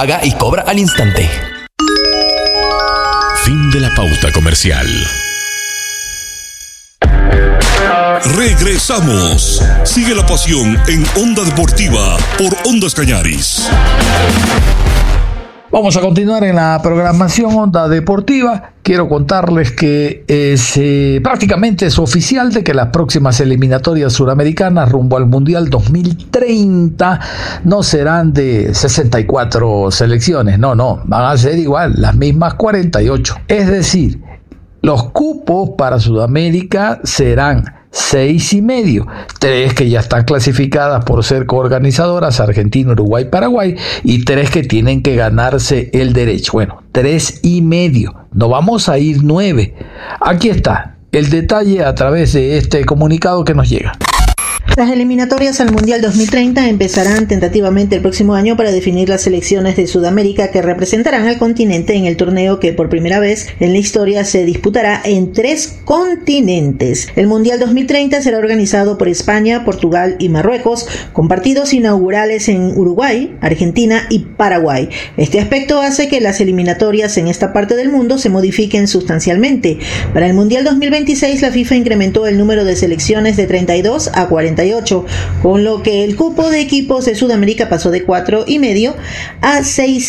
paga y cobra al instante. Fin de la pauta comercial. Regresamos. Sigue la pasión en Onda Deportiva por Ondas Cañaris. Vamos a continuar en la programación Onda Deportiva. Quiero contarles que prácticamente es oficial de que las próximas eliminatorias suramericanas rumbo al Mundial 2030 no serán de 64 selecciones. No, van a ser igual, las mismas 48. Es decir, los cupos para Sudamérica serán 6,5, 3 que ya están clasificadas por ser coorganizadoras, Argentina, Uruguay, Paraguay, y 3 que tienen que ganarse el derecho. Bueno, 3,5, no vamos a ir 9. Aquí está el detalle a través de este comunicado que nos llega. Las eliminatorias al Mundial 2030 empezarán tentativamente el próximo año para definir las selecciones de Sudamérica que representarán al continente en el torneo que por primera vez en la historia se disputará en 3 continentes. El Mundial 2030 será organizado por España, Portugal y Marruecos, con partidos inaugurales en Uruguay, Argentina y Paraguay. Este aspecto hace que las eliminatorias en esta parte del mundo se modifiquen sustancialmente. Para el Mundial 2026 la FIFA incrementó el número de selecciones de 32 a 48, con lo que el cupo de equipos de Sudamérica pasó de 4,5 a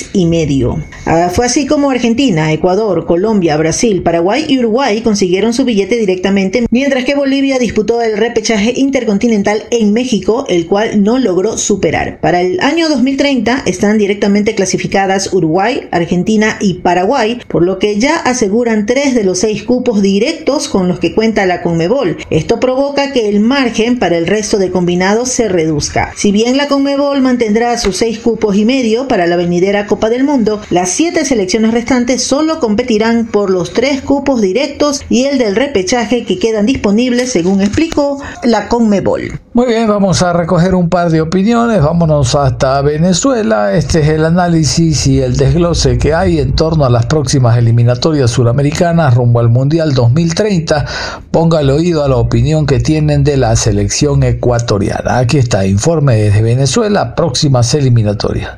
6,5. Fue así como Argentina, Ecuador, Colombia, Brasil, Paraguay y Uruguay consiguieron su billete directamente, mientras que Bolivia disputó el repechaje intercontinental en México, el cual no logró superar. Para el año 2030 están directamente clasificadas Uruguay, Argentina y Paraguay, por lo que ya aseguran 3 de los 6 cupos directos con los que cuenta la CONMEBOL. Esto provoca que el margen para el resto de combinados se reduzca. Si bien la CONMEBOL mantendrá sus 6 cupos y medio para la venidera Copa del Mundo, las 7 selecciones restantes solo competirán por los 3 cupos directos y el del repechaje que quedan disponibles, según explicó la CONMEBOL. Muy bien, vamos a recoger un par de opiniones. Vámonos hasta Venezuela. Este es el análisis y el desglose que hay en torno a las próximas eliminatorias suramericanas rumbo al Mundial 2030. Ponga el oído a la opinión que tienen de la selección ecuatoriana. Aquí está, informe desde Venezuela, próximas eliminatorias.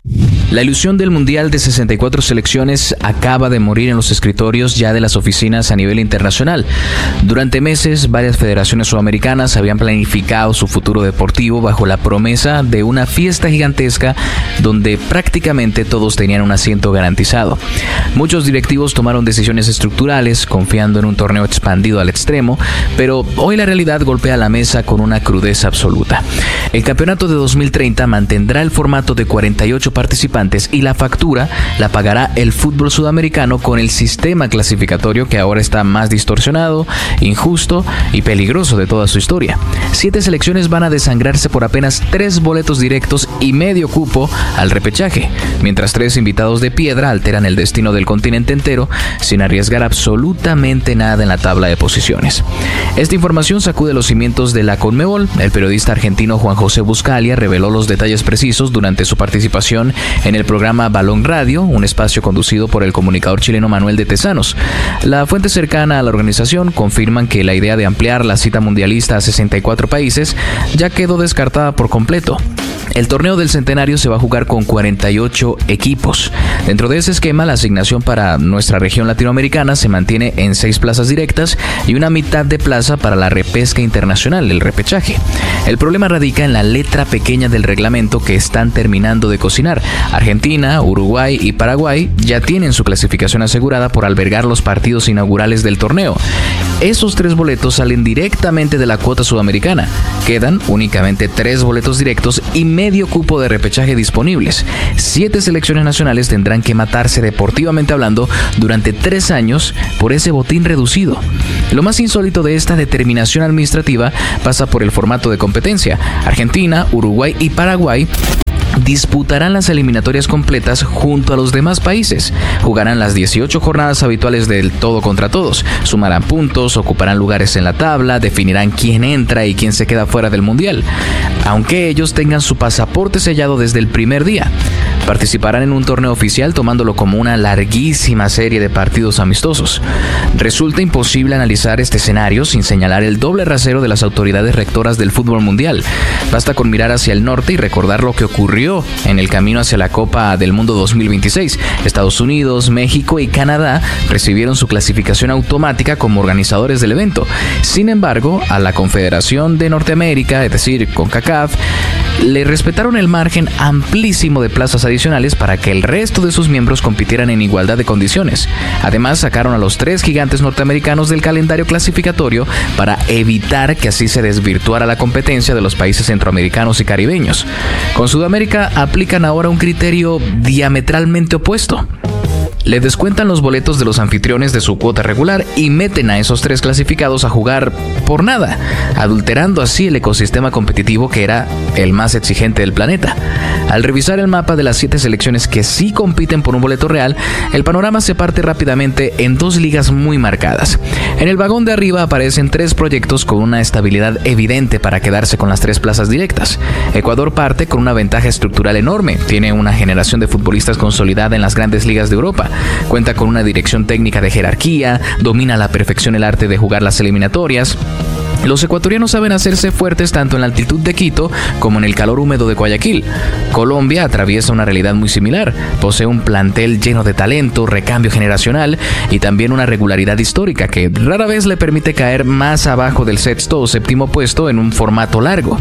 La ilusión del Mundial de 64 selecciones acaba de morir en los escritorios ya de las oficinas a nivel internacional. Durante meses, varias federaciones sudamericanas habían planificado su futuro deportivo bajo la promesa de una fiesta gigantesca donde prácticamente todos tenían un asiento garantizado. Muchos directivos tomaron decisiones estructurales confiando en un torneo expandido al extremo, pero hoy la realidad golpea la mesa con una crudeza absoluta. El campeonato de 2030 mantendrá el formato de 48 participantes y la factura la pagará el fútbol sudamericano con el sistema clasificatorio que ahora está más distorsionado, injusto y peligroso de toda su historia. 7 selecciones van a desangrarse por apenas 3 boletos directos y medio cupo al repechaje, mientras 3 invitados de piedra alteran el destino del continente entero sin arriesgar absolutamente nada en la tabla de posiciones. Esta información sacude los cimientos de la CONMEBOL. El periodista argentino Juan José Buscalia reveló los detalles precisos durante su participación en el programa Balón Radio, un espacio conducido por el comunicador chileno Manuel de Tesanos. La fuente cercana a la organización confirman que la idea de ampliar la cita mundialista a 64 países ya quedó descartada por completo. El torneo del centenario se va a jugar con 48 equipos. Dentro de ese esquema, la asignación para nuestra región latinoamericana se mantiene en 6 plazas directas y una mitad de plaza para la repesca internacional, el repechaje. El problema radica en la letra pequeña del reglamento que están terminando de cocinar. Argentina, Uruguay y Paraguay ya tienen su clasificación asegurada por albergar los partidos inaugurales del torneo. Esos 3 boletos salen directamente de la cuota sudamericana. Quedan únicamente 3 boletos directos y medio cupo de repechaje disponibles. 7 selecciones nacionales tendrán que matarse deportivamente hablando durante 3 años por ese botín reducido. Lo más insólito de esta determinación administrativa pasa por el formato de competencia. Argentina, Uruguay y Paraguay disputarán las eliminatorias completas junto a los demás países. Jugarán las 18 jornadas habituales del todo contra todos. Sumarán puntos, ocuparán lugares en la tabla, definirán quién entra y quién se queda fuera del mundial, aunque ellos tengan su pasaporte sellado desde el primer día. participarán en un torneo oficial tomándolo como una larguísima serie de partidos amistosos. Resulta imposible analizar este escenario sin señalar el doble rasero de las autoridades rectoras del fútbol mundial. Basta con mirar hacia el norte y recordar lo que ocurrió en el camino hacia la Copa del Mundo 2026. Estados Unidos, México y Canadá recibieron su clasificación automática como organizadores del evento. Sin embargo, a la Confederación de Norteamérica, es decir, CONCACAF, le respetaron el margen amplísimo de plazas adicionales para que el resto de sus miembros compitieran en igualdad de condiciones. Además, sacaron a los 3 gigantes norteamericanos del calendario clasificatorio para evitar que así se desvirtuara la competencia de los países centroamericanos y caribeños. Con Sudamérica aplican ahora un criterio diametralmente opuesto. Le descuentan los boletos de los anfitriones de su cuota regular y meten a esos 3 clasificados a jugar por nada, adulterando así el ecosistema competitivo que era el más exigente del planeta. Al revisar el mapa de las 7 selecciones que sí compiten por un boleto real, el panorama se parte rápidamente en 2 ligas muy marcadas. En el vagón de arriba aparecen 3 proyectos con una estabilidad evidente para quedarse con las 3 plazas directas. Ecuador parte con una ventaja estructural enorme, tiene una generación de futbolistas consolidada en las grandes ligas de Europa. Cuenta con una dirección técnica de jerarquía, domina a la perfección el arte de jugar las eliminatorias. Los ecuatorianos saben hacerse fuertes tanto en la altitud de Quito como en el calor húmedo de Guayaquil. Colombia atraviesa una realidad muy similar. Posee un plantel lleno de talento, recambio generacional y también una regularidad histórica que rara vez le permite caer más abajo del 6º o 7º puesto en un formato largo.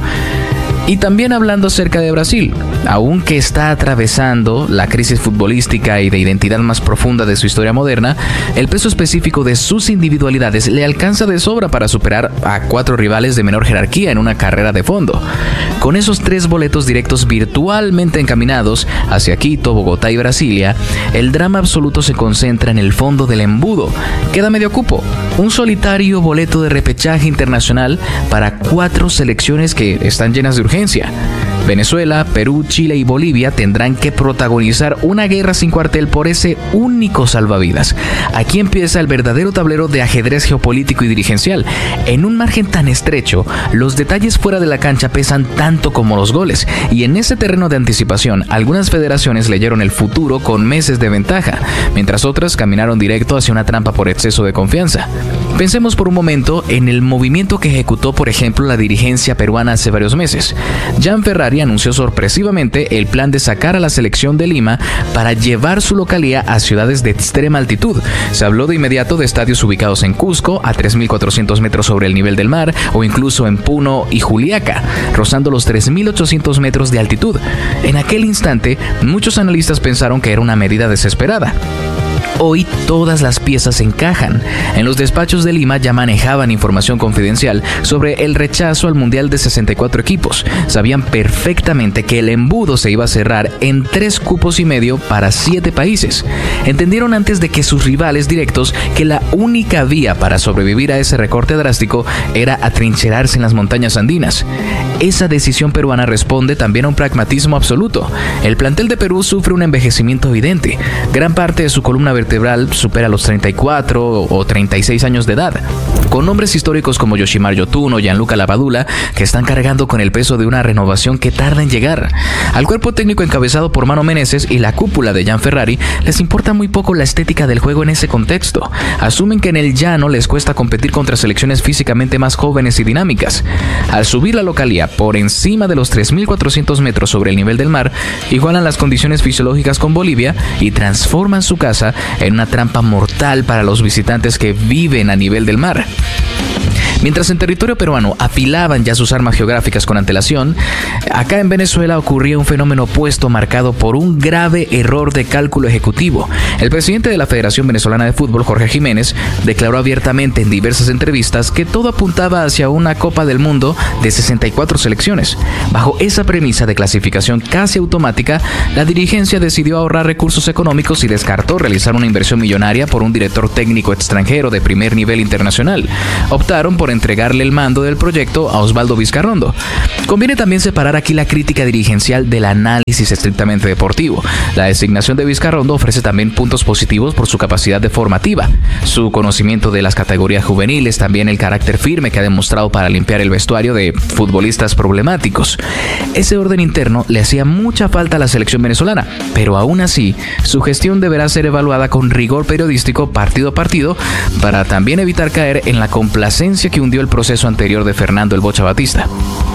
Y también hablando acerca de Brasil, aunque está atravesando la crisis futbolística y de identidad más profunda de su historia moderna, el peso específico de sus individualidades le alcanza de sobra para superar a 4 rivales de menor jerarquía en una carrera de fondo. Con esos 3 boletos directos virtualmente encaminados hacia Quito, Bogotá y Brasilia, el drama absoluto se concentra en el fondo del embudo. Queda medio cupo, un solitario boleto de repechaje internacional para 4 selecciones que están llenas de urgencia. Venezuela, Perú, Chile y Bolivia tendrán que protagonizar una guerra sin cuartel por ese único salvavidas. Aquí empieza el verdadero tablero de ajedrez geopolítico y dirigencial. En un margen tan estrecho, los detalles fuera de la cancha pesan tanto como los goles, y en ese terreno de anticipación, algunas federaciones leyeron el futuro con meses de ventaja, mientras otras caminaron directo hacia una trampa por exceso de confianza. Pensemos por un momento en el movimiento que ejecutó, por ejemplo, la dirigencia peruana hace varios meses. Jean Ferrari anunció sorpresivamente el plan de sacar a la selección de Lima para llevar su localía a ciudades de extrema altitud. Se habló de inmediato de estadios ubicados en Cusco, a 3.400 metros sobre el nivel del mar, o incluso en Puno y Juliaca, rozando los 3.800 metros de altitud. En aquel instante, muchos analistas pensaron que era una medida desesperada. Hoy todas las piezas encajan. En los despachos de Lima ya manejaban información confidencial sobre el rechazo al Mundial de 64 equipos. Sabían perfectamente que el embudo se iba a cerrar en 3 cupos y medio para 7 países. Entendieron antes de que sus rivales directos que la única vía para sobrevivir a ese recorte drástico era atrincherarse en las montañas andinas. Esa decisión peruana responde también a un pragmatismo absoluto. El plantel de Perú sufre un envejecimiento evidente. Gran parte de su columna vertebral supera los 34 o 36 años de edad, con nombres históricos como Yoshimar Yotun o Gianluca Lavadula que están cargando con el peso de una renovación que tarda en llegar. Al cuerpo técnico encabezado por Mano Menezes y la cúpula de Jean Ferrari les importa muy poco la estética del juego en ese contexto. Asumen que en el llano les cuesta competir contra selecciones físicamente más jóvenes y dinámicas. Al subir la localía por encima de los 3.400 metros sobre el nivel del mar, igualan las condiciones fisiológicas con Bolivia y transforman su casa en una trampa mortal para los visitantes que viven a nivel del mar. Mientras en territorio peruano afilaban ya sus armas geográficas con antelación, acá en Venezuela ocurría un fenómeno opuesto marcado por un grave error de cálculo ejecutivo. El presidente de la Federación Venezolana de Fútbol, Jorge Jiménez, declaró abiertamente en diversas entrevistas que todo apuntaba hacia una Copa del Mundo de 64 selecciones. Bajo esa premisa de clasificación casi automática, la dirigencia decidió ahorrar recursos económicos y descartó realizar una inversión millonaria por un director técnico extranjero de primer nivel internacional. Optaron por entregarle el mando del proyecto a Osvaldo Vizcarrondo. Conviene también separar aquí la crítica dirigencial del análisis estrictamente deportivo. La designación de Vizcarrondo ofrece también puntos positivos por su capacidad de formativa, su conocimiento de las categorías juveniles, también el carácter firme que ha demostrado para limpiar el vestuario de futbolistas problemáticos. Ese orden interno le hacía mucha falta a la selección venezolana, pero aún así, su gestión deberá ser evaluada con rigor periodístico partido a partido para también evitar caer en la complacencia que hundió el proceso anterior de Fernando el Bocha Batista.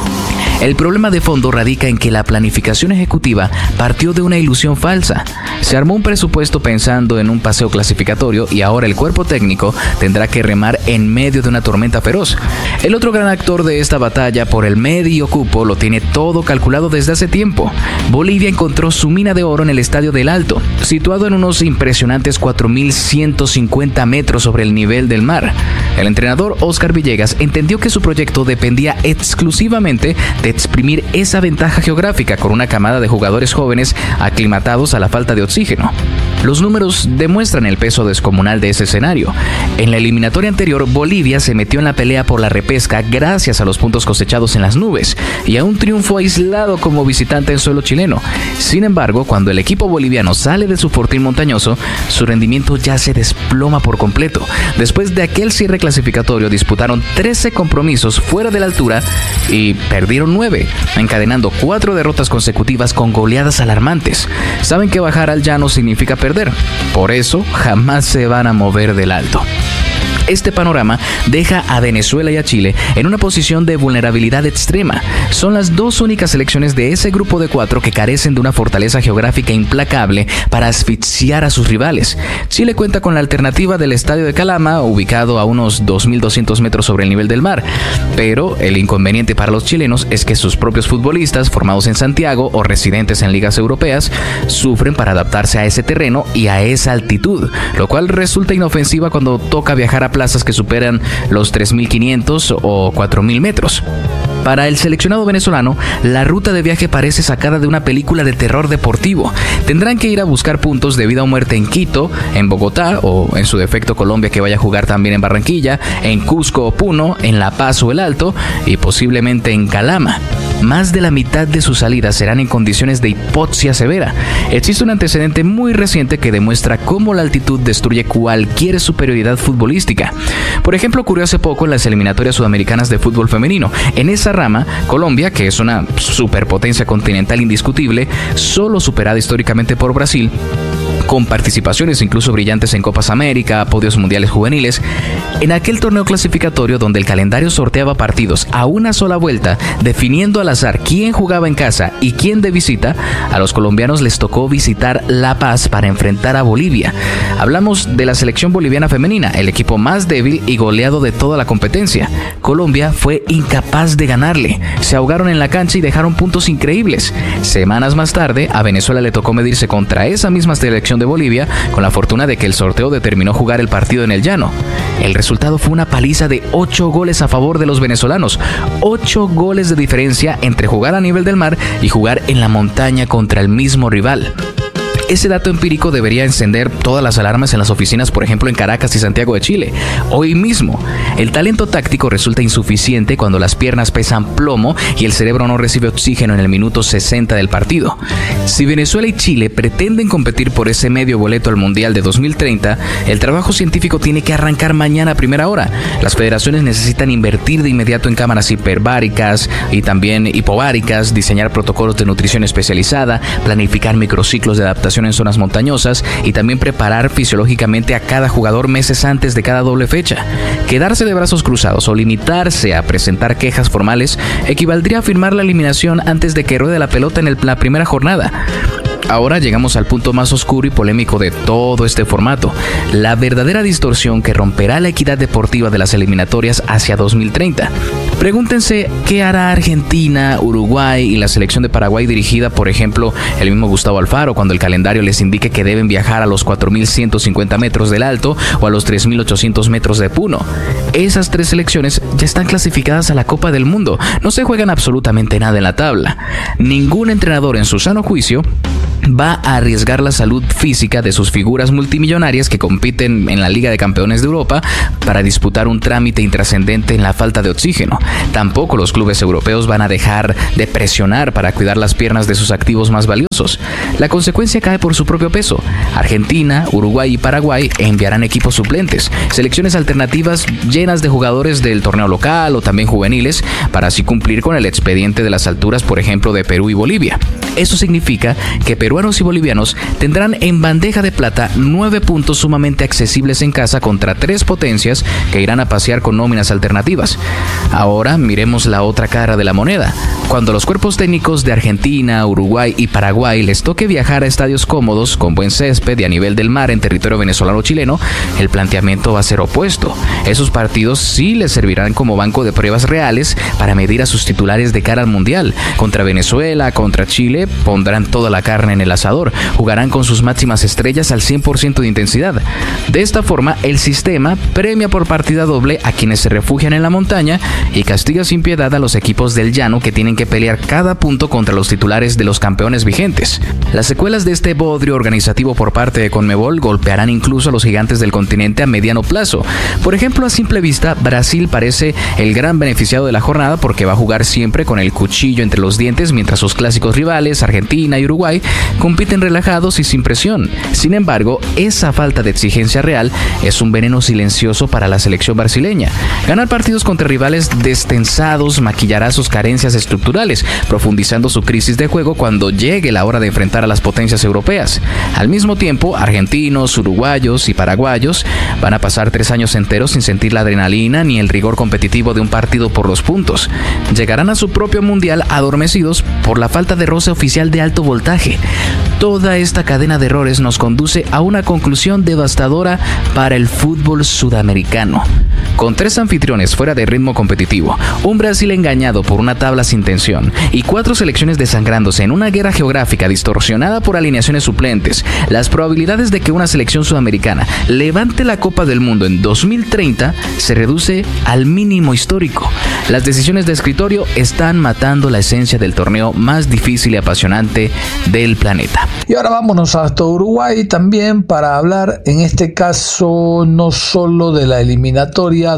El problema de fondo radica en que la planificación ejecutiva partió de una ilusión falsa. Se armó un presupuesto pensando en un paseo clasificatorio y ahora el cuerpo técnico tendrá que remar en medio de una tormenta feroz. El otro gran actor de esta batalla por el medio cupo lo tiene todo calculado desde hace tiempo. Bolivia encontró su mina de oro en el Estadio del Alto, situado en unos impresionantes 4.150 metros sobre el nivel del mar. El entrenador Oscar Villegas entendió que su proyecto dependía exclusivamente de exprimir esa ventaja geográfica con una camada de jugadores jóvenes aclimatados a la falta de oxígeno. Los números demuestran el peso descomunal de ese escenario. En la eliminatoria anterior, Bolivia se metió en la pelea por la repesca gracias a los puntos cosechados en las nubes y a un triunfo aislado como visitante en suelo chileno. Sin embargo, cuando el equipo boliviano sale de su fortín montañoso, su rendimiento ya se desploma por completo. Después de aquel cierre clasificatorio, disputaron 13 compromisos fuera de la altura y perdieron 9, encadenando 4 derrotas consecutivas con goleadas alarmantes. Saben que bajar al llano significa perder, por eso jamás se van a mover del Alto. Este panorama deja a Venezuela y a Chile en una posición de vulnerabilidad extrema. Son las dos únicas selecciones de ese grupo de 4 que carecen de una fortaleza geográfica implacable para asfixiar a sus rivales. Chile cuenta con la alternativa del Estadio de Calama, ubicado a unos 2.200 metros sobre el nivel del mar. Pero el inconveniente para los chilenos es que sus propios futbolistas, formados en Santiago o residentes en ligas europeas, sufren para adaptarse a ese terreno y a esa altitud, lo cual resulta inofensiva cuando toca viajar a plazas que superan los 3.500 o 4.000 metros. Para el seleccionado venezolano, la ruta de viaje parece sacada de una película de terror deportivo. Tendrán que ir a buscar puntos de vida o muerte en Quito, en Bogotá o en su defecto Colombia, que vaya a jugar también en Barranquilla, en Cusco o Puno, en La Paz o El Alto y posiblemente en Calama. Más de la mitad de sus salidas serán en condiciones de hipoxia severa. Existe un antecedente muy reciente que demuestra cómo la altitud destruye cualquier superioridad futbolística. Por ejemplo, ocurrió hace poco en las eliminatorias sudamericanas de fútbol femenino. En esa rama, Colombia, que es una superpotencia continental indiscutible, solo superada históricamente por Brasil, con participaciones incluso brillantes en Copas América, podios mundiales juveniles. En aquel torneo clasificatorio donde el calendario sorteaba partidos a una sola vuelta, definiendo al azar quién jugaba en casa y quién de visita, a los colombianos les tocó visitar La Paz para enfrentar a Bolivia. Hablamos de la selección boliviana femenina, el equipo más débil y goleado de toda la competencia. Colombia fue incapaz de ganarle, se ahogaron en la cancha y dejaron puntos increíbles. Semanas más tarde, a Venezuela le tocó medirse contra esa misma selección de Bolivia, con la fortuna de que el sorteo determinó jugar el partido en el llano. El resultado fue una paliza de 8 goles a favor de los venezolanos, 8 goles de diferencia entre jugar a nivel del mar y jugar en la montaña contra el mismo rival. Ese dato empírico debería encender todas las alarmas en las oficinas, por ejemplo en Caracas y Santiago de Chile. Hoy mismo, el talento táctico resulta insuficiente cuando las piernas pesan plomo y el cerebro no recibe oxígeno en el minuto 60 del partido. Si Venezuela y Chile pretenden competir por ese medio boleto al Mundial de 2030, el trabajo científico tiene que arrancar mañana a primera hora. Las federaciones necesitan invertir de inmediato en cámaras hiperbáricas y también hipováricas, diseñar protocolos de nutrición especializada, planificar microciclos de adaptación en zonas montañosas y también preparar fisiológicamente a cada jugador meses antes de cada doble fecha. Quedarse de brazos cruzados o limitarse a presentar quejas formales equivaldría a firmar la eliminación antes de que ruede la pelota en la primera jornada. Ahora llegamos al punto más oscuro y polémico de todo este formato, la verdadera distorsión que romperá la equidad deportiva de las eliminatorias hacia 2030. Pregúntense qué hará Argentina, Uruguay y la selección de Paraguay dirigida, por ejemplo, el mismo Gustavo Alfaro, cuando el calendario les indique que deben viajar a los 4.150 metros del Alto o a los 3.800 metros de Puno. Esas 3 selecciones ya están clasificadas a la Copa del Mundo, no se juegan absolutamente nada en la tabla. Ningún entrenador en su sano juicio va a arriesgar la salud física de sus figuras multimillonarias que compiten en la Liga de Campeones de Europa para disputar un trámite intrascendente en la falta de oxígeno. Tampoco los clubes europeos van a dejar de presionar para cuidar las piernas de sus activos más valiosos. La consecuencia cae por su propio peso. Argentina, Uruguay y Paraguay enviarán equipos suplentes, selecciones alternativas llenas de jugadores del torneo local o también juveniles, para así cumplir con el expediente de las alturas, por ejemplo, de Perú y Bolivia. Eso significa que peruanos y bolivianos tendrán en bandeja de plata 9 puntos sumamente accesibles en casa contra 3 potencias que irán a pasear con nóminas alternativas. Ahora miremos la otra cara de la moneda. Cuando los cuerpos técnicos de Argentina, Uruguay y Paraguay les toque viajar a estadios cómodos, con buen césped y a nivel del mar en territorio venezolano o chileno, el planteamiento va a ser opuesto. Esos partidos sí les servirán como banco de pruebas reales para medir a sus titulares de cara al Mundial. Contra Venezuela, contra Chile, pondrán toda la carne en el asador, jugarán con sus máximas estrellas al 100% de intensidad. De esta forma, el sistema premia por partida doble a quienes se refugian en la montaña y castiga sin piedad a los equipos del llano que tienen que pelear cada punto contra los titulares de los campeones vigentes. Las secuelas de este bodrio organizativo por parte de Conmebol golpearán incluso a los gigantes del continente a mediano plazo. Por ejemplo, a simple vista, Brasil parece el gran beneficiado de la jornada porque va a jugar siempre con el cuchillo entre los dientes, mientras sus clásicos rivales, Argentina y Uruguay, compiten relajados y sin presión. Sin embargo, esa falta de exigencia real es un veneno silencioso para la selección brasileña. Ganar partidos contra rivales destensados maquillará sus carencias estructurales, profundizando su crisis de juego cuando llegue la hora de enfrentar a las potencias europeas. Al mismo tiempo, argentinos, uruguayos y paraguayos van a pasar 3 años enteros sin sentir la adrenalina ni el rigor competitivo de un partido por los puntos. Llegarán a su propio mundial adormecidos por la falta de roce oficial de alto voltaje. Toda esta cadena de errores nos conduce a una conclusión devastadora para el fútbol sudamericano. Con 3 anfitriones fuera de ritmo competitivo, un Brasil engañado por una tabla sin tensión y 4 selecciones desangrándose en una guerra geográfica distorsionada por alineaciones suplentes, las probabilidades de que una selección sudamericana levante la Copa del Mundo en 2030 se reduce al mínimo histórico. Las decisiones de escritorio están matando la esencia del torneo más difícil y apasionante del planeta. Y ahora vámonos hasta Uruguay también para hablar en este caso no solo de la eliminatoria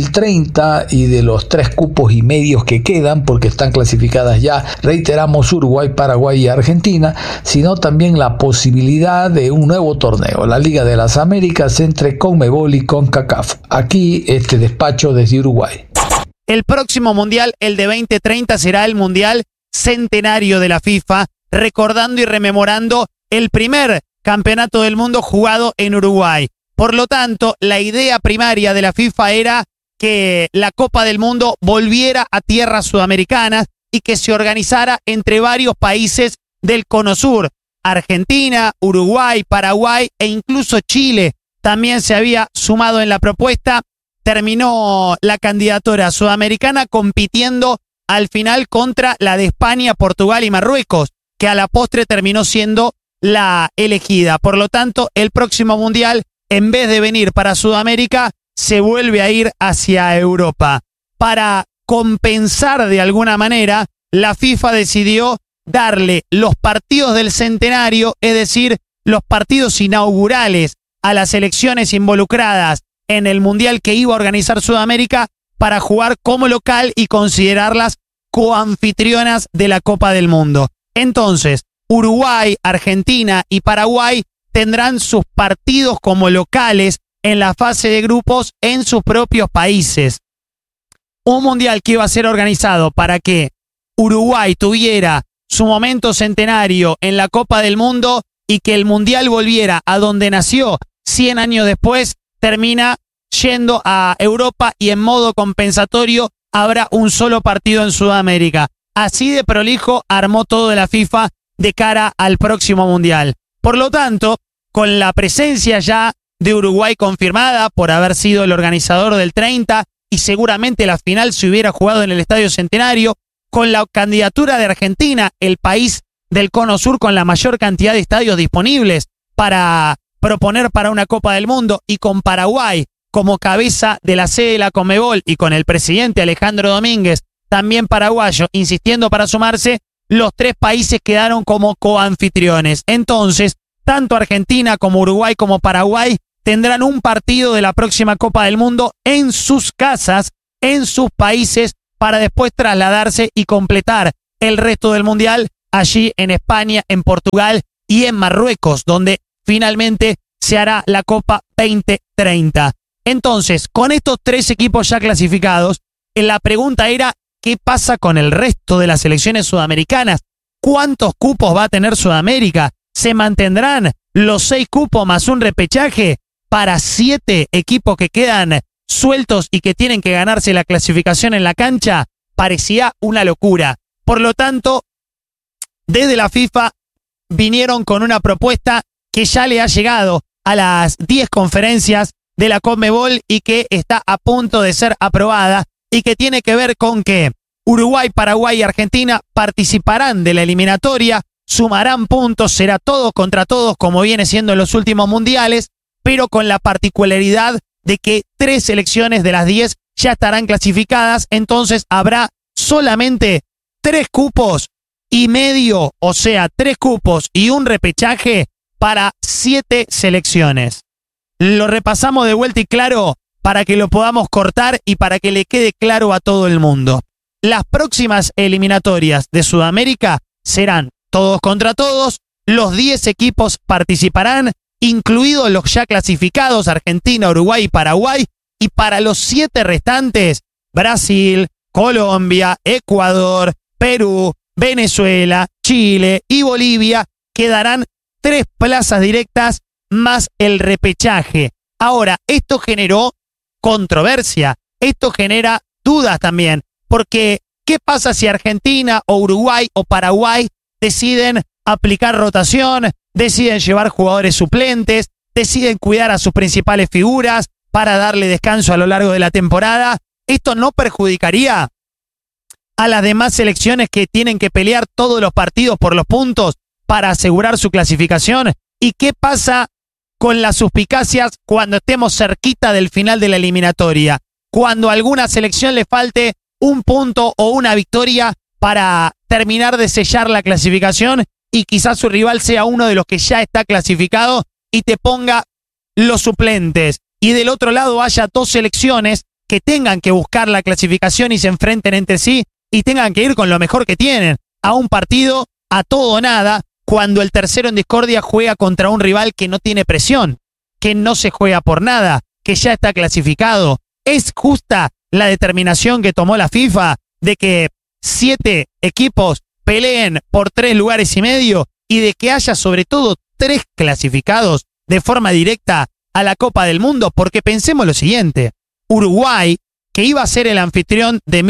2030 y de los 3 cupos y medios que quedan, porque están clasificadas ya, reiteramos, Uruguay, Paraguay y Argentina, sino también la posibilidad de un nuevo torneo, la Liga de las Américas entre Conmebol y CONCACAF. Aquí este despacho desde Uruguay. El próximo mundial, el de 2030, será el mundial centenario de la FIFA, recordando y rememorando el primer campeonato del mundo jugado en Uruguay. Por lo tanto, la idea primaria de la FIFA era que la Copa del Mundo volviera a tierras sudamericanas y que se organizara entre varios países del Cono Sur. Argentina, Uruguay, Paraguay e incluso Chile también se había sumado en la propuesta. Terminó la candidatura sudamericana compitiendo al final contra la de España, Portugal y Marruecos, que a la postre terminó siendo la elegida. Por lo tanto, el próximo mundial, en vez de venir para Sudamérica, se vuelve a ir hacia Europa. Para compensar de alguna manera, la FIFA decidió darle los partidos del centenario, es decir, los partidos inaugurales a las selecciones involucradas en el mundial que iba a organizar Sudamérica, para jugar como local y considerarlas coanfitrionas de la Copa del Mundo. Entonces, Uruguay, Argentina y Paraguay tendrán sus partidos como locales en la fase de grupos en sus propios países. Un mundial que iba a ser organizado para que Uruguay tuviera su momento centenario en la Copa del Mundo y que el mundial volviera a donde nació 100 años después, termina yendo a Europa y en modo compensatorio habrá un solo partido en Sudamérica. Así de prolijo armó todo de la FIFA de cara al próximo mundial. Por lo tanto, con la presencia ya de Uruguay confirmada por haber sido el organizador del 30 y seguramente la final se hubiera jugado en el Estadio Centenario, con la candidatura de Argentina, el país del Cono Sur con la mayor cantidad de estadios disponibles para proponer para una Copa del Mundo, y con Paraguay como cabeza de la sede de la Conmebol y con el presidente Alejandro Domínguez, también paraguayo, insistiendo para sumarse, los 3 países quedaron como coanfitriones. Entonces, tanto Argentina como Uruguay como Paraguay tendrán un partido de la próxima Copa del Mundo en sus casas, en sus países, para después trasladarse y completar el resto del Mundial allí en España, en Portugal y en Marruecos, donde finalmente se hará la Copa 2030. Entonces, con estos 3 equipos ya clasificados, la pregunta era, ¿qué pasa con el resto de las selecciones sudamericanas? ¿Cuántos cupos va a tener Sudamérica? ¿Se mantendrán los 6 cupos más un repechaje para 7 equipos que quedan sueltos y que tienen que ganarse la clasificación en la cancha? Parecía una locura. Por lo tanto, desde la FIFA vinieron con una propuesta que ya le ha llegado a las 10 conferencias de la CONMEBOL y que está a punto de ser aprobada, y que tiene que ver con que Uruguay, Paraguay y Argentina participarán de la eliminatoria, sumarán puntos, será todos contra todos como viene siendo en los últimos mundiales, pero con la particularidad de que 3 selecciones de las 10 ya estarán clasificadas, entonces habrá solamente 3 cupos y medio, o sea, 3 cupos y un repechaje para 7 selecciones. Lo repasamos de vuelta y claro para que lo podamos cortar y para que le quede claro a todo el mundo. Las próximas eliminatorias de Sudamérica serán todos contra todos, los 10 equipos participarán, incluidos los ya clasificados Argentina, Uruguay y Paraguay, y para los 7 restantes, Brasil, Colombia, Ecuador, Perú, Venezuela, Chile y Bolivia, quedarán 3 plazas directas más el repechaje. Ahora, esto generó controversia, esto genera dudas también, porque ¿qué pasa si Argentina o Uruguay o Paraguay deciden aplicar rotación, deciden llevar jugadores suplentes, deciden cuidar a sus principales figuras para darle descanso a lo largo de la temporada? ¿Esto no perjudicaría a las demás selecciones que tienen que pelear todos los partidos por los puntos para asegurar su clasificación? ¿Y qué pasa con las suspicacias cuando estemos cerquita del final de la eliminatoria? Cuando a alguna selección le falte un punto o una victoria para terminar de sellar la clasificación y quizás su rival sea uno de los que ya está clasificado y te ponga los suplentes. Y del otro lado haya 2 selecciones que tengan que buscar la clasificación y se enfrenten entre sí y tengan que ir con lo mejor que tienen a un partido a todo o nada, cuando el tercero en discordia juega contra un rival que no tiene presión, que no se juega por nada, que ya está clasificado. ¿Es justa la determinación que tomó la FIFA de que 7 equipos peleen por 3 lugares y medio y de que haya sobre todo 3 clasificados de forma directa a la Copa del Mundo? Porque pensemos lo siguiente, Uruguay, que iba a ser el anfitrión de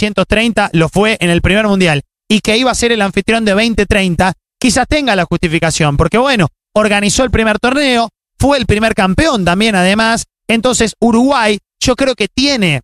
1930, lo fue en el primer mundial, y que iba a ser el anfitrión de 2030, quizás tenga la justificación, porque bueno, organizó el primer torneo, fue el primer campeón también además, entonces Uruguay yo creo que tiene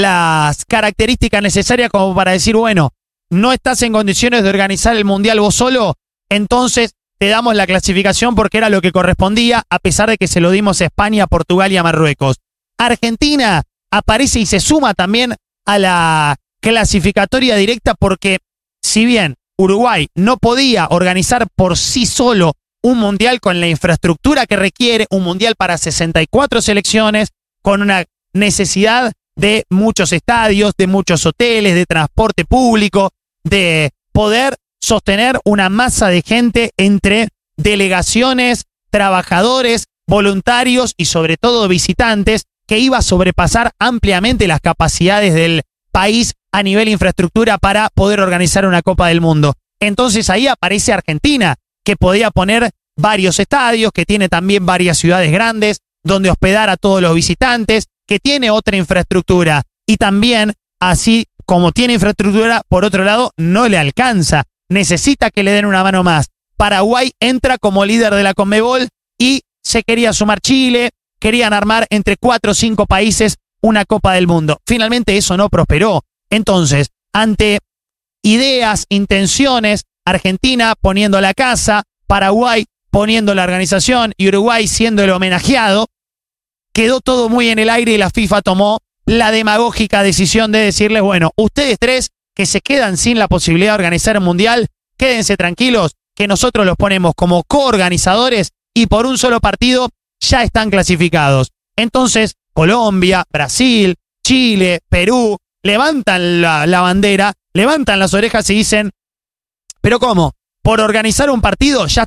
las características necesarias como para decir, bueno, no estás en condiciones de organizar el mundial vos solo, entonces te damos la clasificación porque era lo que correspondía, a pesar de que se lo dimos a España, a Portugal y a Marruecos. Argentina aparece y se suma también a la clasificatoria directa porque si bien Uruguay no podía organizar por sí solo un mundial con la infraestructura que requiere, un mundial para 64 selecciones, con una necesidad de muchos estadios, de muchos hoteles, de transporte público, de poder sostener una masa de gente entre delegaciones, trabajadores, voluntarios y sobre todo visitantes, que iba a sobrepasar ampliamente las capacidades del país a nivel infraestructura para poder organizar una Copa del Mundo. Entonces ahí aparece Argentina, que podía poner varios estadios, que tiene también varias ciudades grandes donde hospedar a todos los visitantes, que tiene otra infraestructura y también, así como tiene infraestructura, por otro lado, no le alcanza. Necesita que le den una mano más. Paraguay entra como líder de la CONMEBOL y se quería sumar Chile, querían armar entre 4 o 5 países una Copa del Mundo. Finalmente eso no prosperó. Entonces, ante ideas, intenciones, Argentina poniendo la casa, Paraguay poniendo la organización y Uruguay siendo el homenajeado, quedó todo muy en el aire y la FIFA tomó la demagógica decisión de decirles, bueno, ustedes 3 que se quedan sin la posibilidad de organizar un mundial, quédense tranquilos que nosotros los ponemos como coorganizadores y por un solo partido ya están clasificados. Entonces, Colombia, Brasil, Chile, Perú, levantan la bandera, levantan las orejas y dicen, ¿pero cómo? ¿Por organizar un partido ya